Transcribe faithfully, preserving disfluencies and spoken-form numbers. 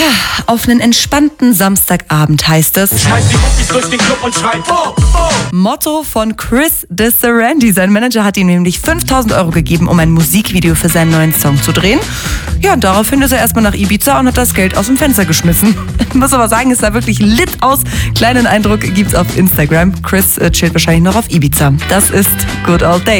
Auf einen entspannten Samstagabend heißt es. Schmeiß die Muckis durch den Club und schreit, oh, oh. Motto von Chris DeSarandi. Sein Manager hat ihm nämlich fünftausend Euro gegeben, um ein Musikvideo für seinen neuen Song zu drehen. Ja, und daraufhin ist er erstmal nach Ibiza und hat das Geld aus dem Fenster geschmissen. Ich muss aber sagen, es sah wirklich lit aus. Kleinen Eindruck gibt's auf Instagram. Chris äh, chillt wahrscheinlich noch auf Ibiza. Das ist Good Old Days.